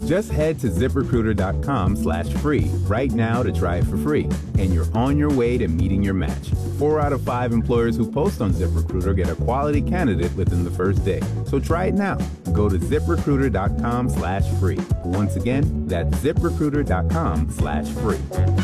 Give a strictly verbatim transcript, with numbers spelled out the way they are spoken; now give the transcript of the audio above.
Just head to ZipRecruiter.com slash free right now to try it for free, and you're on your way to meeting your match. Four out of five employers who post on ZipRecruiter get a quality candidate within the first day. So try it now. Go to ZipRecruiter.com slash free. Once again, that's ZipRecruiter.com slash free.